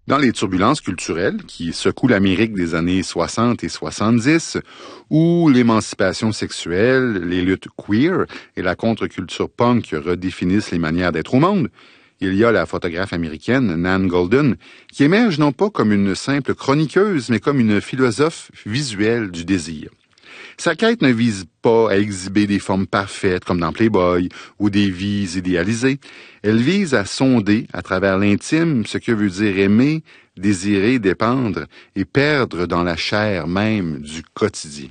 Dans les turbulences culturelles qui secouent l'Amérique des années 60 et 70, où l'émancipation sexuelle, les luttes queer et la contre-culture punk redéfinissent les manières d'être au monde, il y a la photographe américaine Nan Goldin qui émerge non pas comme une simple chroniqueuse, mais comme une philosophe visuelle du désir. Sa quête ne vise pas à exhiber des formes parfaites comme dans Playboy ou des vies idéalisées. Elle vise à sonder à travers l'intime ce que veut dire aimer, désirer, dépendre et perdre dans la chair même du quotidien.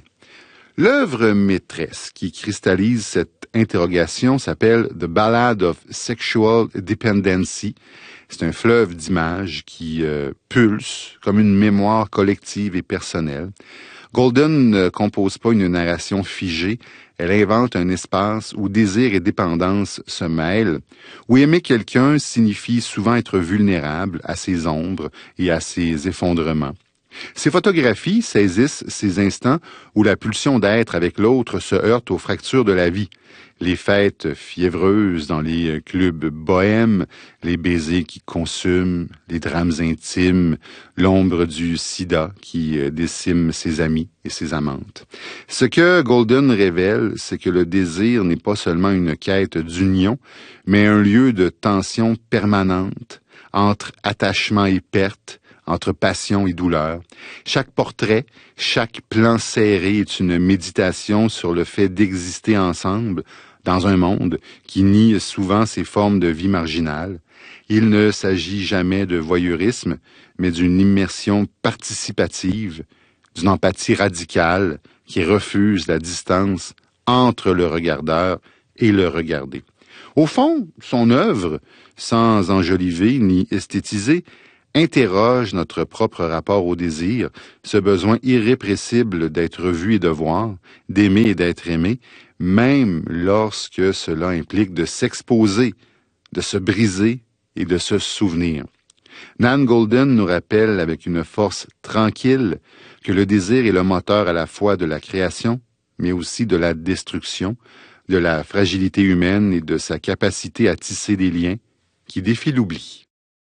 L'œuvre maîtresse qui cristallise cette interrogation s'appelle The Ballad of Sexual Dependency. C'est un fleuve d'images qui pulse comme une mémoire collective et personnelle. Goldin ne compose pas une narration figée, elle invente un espace où désir et dépendance se mêlent, où aimer quelqu'un signifie souvent être vulnérable à ses ombres et à ses effondrements. Ces photographies saisissent ces instants où la pulsion d'être avec l'autre se heurte aux fractures de la vie. Les fêtes fiévreuses dans les clubs bohèmes, les baisers qui consument, les drames intimes, l'ombre du sida qui décime ses amis et ses amantes. Ce que Goldin révèle, c'est que le désir n'est pas seulement une quête d'union, mais un lieu de tension permanente entre attachement et perte, entre passion et douleur. Chaque portrait, chaque plan serré est une méditation sur le fait d'exister ensemble dans un monde qui nie souvent ses formes de vie marginale. Il ne s'agit jamais de voyeurisme, mais d'une immersion participative, d'une empathie radicale qui refuse la distance entre le regardeur et le regardé. Au fond, son œuvre, sans enjoliver ni esthétiser, interroge notre propre rapport au désir, ce besoin irrépressible d'être vu et de voir, d'aimer et d'être aimé, même lorsque cela implique de s'exposer, de se briser et de se souvenir. Nan Goldin nous rappelle avec une force tranquille que le désir est le moteur à la fois de la création, mais aussi de la destruction, de la fragilité humaine et de sa capacité à tisser des liens qui défient l'oubli.